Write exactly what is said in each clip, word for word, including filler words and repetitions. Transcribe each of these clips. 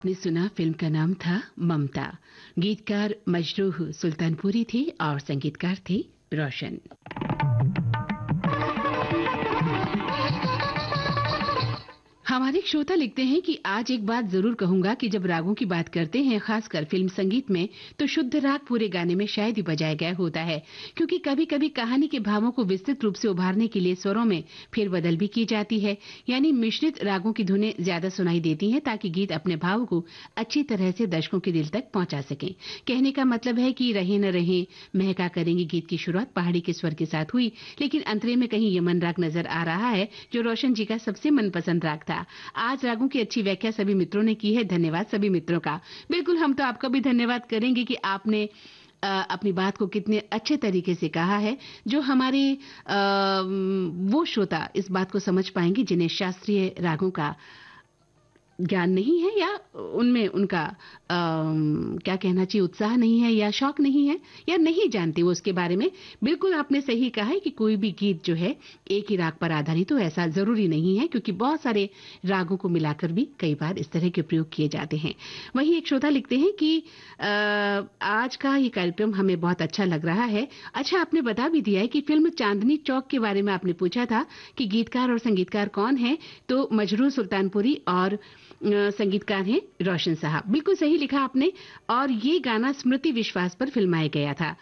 ने सुना फिल्म का नाम था ममता। गीतकार मजरूह सुल्तानपुरी थे और संगीतकार थे रोशन। हमारे श्रोता लिखते हैं कि आज एक बात जरूर कहूंगा कि जब रागों की बात करते हैं, खासकर फिल्म संगीत में, तो शुद्ध राग पूरे गाने में शायद ही बजाया गया होता है, क्योंकि कभी कभी कहानी के भावों को विस्तृत रूप से उभारने के लिए स्वरों में फेरबदल भी की जाती है, यानी मिश्रित रागों की धुनें ज्यादा सुनाई देती हैं ताकि गीत अपने भाव को अच्छी तरह से दर्शकों के दिल तक पहुंचा सके। कहने का मतलब है कि रहे न रहे महका करेंगे गीत की शुरुआत पहाड़ी के स्वर के साथ हुई, लेकिन अंतरे में कहीं यमन राग नजर आ रहा है, जो रोशन जी का सबसे मनपसंद राग था। आज रागों की अच्छी व्याख्या सभी मित्रों ने की है। धन्यवाद सभी मित्रों का। बिल्कुल, हम तो आपका भी धन्यवाद करेंगे कि आपने आ, अपनी बात को कितने अच्छे तरीके से कहा है, जो हमारे आ, वो श्रोता इस बात को समझ पाएंगे जिन्हें शास्त्रीय रागों का ज्ञान नहीं है, या उनमें उनका आ, क्या कहना चाहिए, उत्साह नहीं है, या शौक नहीं है, या नहीं जानते वो उसके बारे में। बिल्कुल आपने सही कहा है कि कोई भी गीत जो है एक ही राग पर आधारित तो ऐसा जरूरी नहीं है, क्योंकि बहुत सारे रागों को मिलाकर भी कई बार इस तरह के प्रयोग किए जाते हैं। वहीं एक श्रोता लिखते हैं कि आ, आज का ये कार्यक्रम हमें बहुत अच्छा लग रहा है। अच्छा, आपने बता भी दिया है कि फिल्म चांदनी चौक के बारे में आपने पूछा था कि गीतकार और संगीतकार कौन है, तो मजरूह सुल्तानपुरी और संगीतकार हैं रोशन साहब। बिल्कुल सही लिखा आपने। और ये गाना स्मृति विश्वास पर फिल्माया गया था।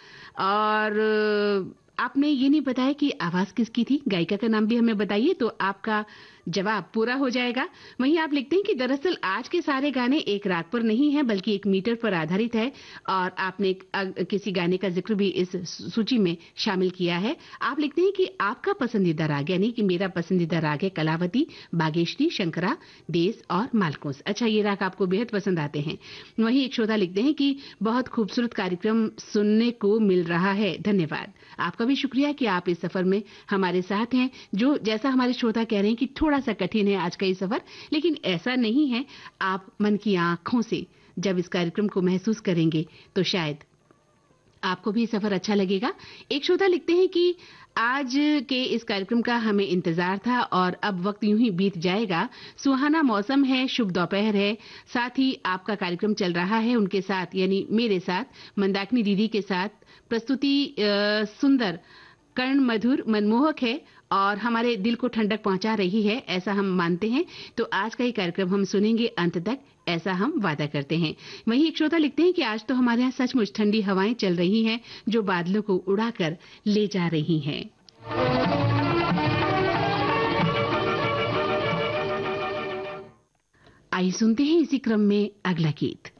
और आपने ये नहीं बताया कि आवाज किसकी थी, गायिका का नाम भी हमें बताइए, तो आपका जवाब पूरा हो जाएगा। वहीं आप लिखते हैं कि दरअसल आज के सारे गाने एक राग पर नहीं है, बल्कि एक मीटर पर आधारित है, और आपने किसी गाने का जिक्र भी इस सूची में शामिल किया है। आप लिखते हैं कि आपका पसंदीदा राग, यानी कि मेरा पसंदीदा राग है कलावती, बागेश्वरी, शंकरा, देस और मालकोस। अच्छा, ये राग आपको बेहद पसंद आते हैं। वहीं एक श्रोता लिखते हैं कि बहुत खूबसूरत कार्यक्रम सुनने को मिल रहा है। धन्यवाद, आपका भी शुक्रिया कि आप इस सफर में हमारे साथ हैं। जो जैसा हमारे श्रोता कह रहे हैं कि थोड़ा सा कठिन है आज का ये सफर, लेकिन ऐसा नहीं है। आप मन की आंखों से जब इस कार्यक्रम को महसूस करेंगे तो शायद आपको भी सफर अच्छा लगेगा। एक श्रोता लिखते हैं कि आज के इस कार्यक्रम का हमें इंतजार था और अब वक्त यूं ही बीत जाएगा। सुहाना मौसम है, शुभ दोपहर है, साथ ही आपका कार्यक्रम चल रहा है उनके साथ, यानी मेरे साथ, मंदाकिनी दीदी के साथ। प्रस्तुति सुंदर, कर्ण मधुर, मनमोहक है और हमारे दिल को ठंडक पहुंचा रही है, ऐसा हम मानते हैं। तो आज का ये कार्यक्रम हम सुनेंगे अंत तक, ऐसा हम वादा करते हैं। वहीं एक श्रोता लिखते हैं कि आज तो हमारे यहाँ सचमुच ठंडी हवाएं चल रही हैं, जो बादलों को उड़ाकर ले जा रही हैं। आइए सुनते हैं इसी क्रम में अगला गीत।